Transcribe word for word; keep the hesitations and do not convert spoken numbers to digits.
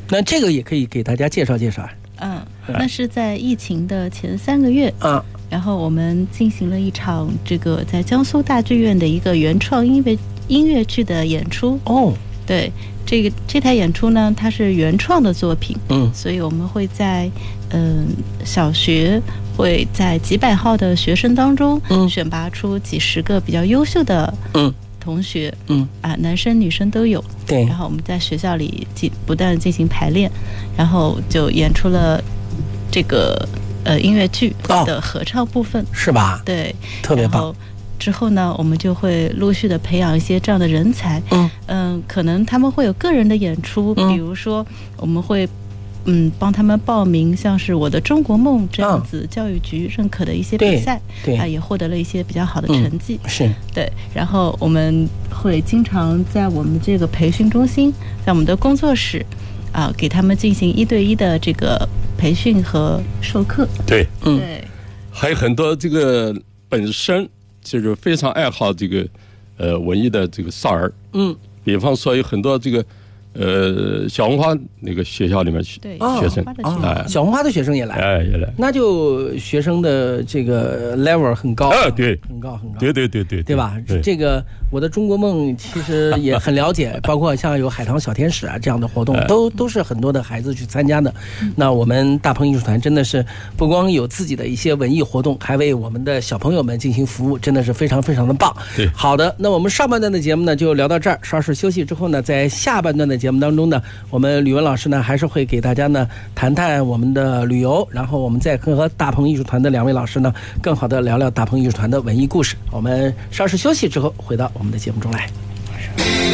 那这个也可以给大家介绍介绍。 嗯，那是在疫情的前三个月啊，然后我们进行了一场这个在江苏大剧院的一个原创音乐音乐剧的演出。哦，对，这个这台演出呢，它是原创的作品，嗯，所以我们会在嗯、呃、小学会在几百号的学生当中，嗯，选拔出几十个比较优秀的嗯同学，嗯啊，男生女生都有。对，然后我们在学校里进不断进行排练，然后就演出了这个呃音乐剧的合唱部分，哦、是吧？对，特别棒。之后呢，我们就会陆续的培养一些这样的人才。嗯嗯、呃，可能他们会有个人的演出，嗯、比如说我们会嗯帮他们报名，像是我的中国梦这样子、嗯、教育局认可的一些比赛，对，啊、呃、也获得了一些比较好的成绩。嗯、是，对。然后我们会经常在我们这个培训中心，在我们的工作室啊、呃，给他们进行一对一的这个培训和授课。对，嗯，对， 还有很多这个本身就是非常爱好这个呃文艺的这个少儿，嗯，比方说有很多这个呃小红花那个学校里面对学生啊，小红花的学生也来，哎也来，那就学生的这个 level 很高啊，对，很高很高，对对对对，对吧？这个我的中国梦其实也很了解，包括像有海棠小天使啊这样的活动，都都是很多的孩子去参加的。那我们大鹏艺术团真的是不光有自己的一些文艺活动，还为我们的小朋友们进行服务，真的是非常非常的棒。对，好的，那我们上半段的节目呢就聊到这儿，稍事休息之后呢，在下半段的节目当中呢，我们吕文老师呢还是会给大家呢谈谈我们的旅游，然后我们再和大鹏艺术团的两位老师呢更好的聊聊大鹏艺术团的文艺故事。我们稍事休息之后回到我们的节目中来。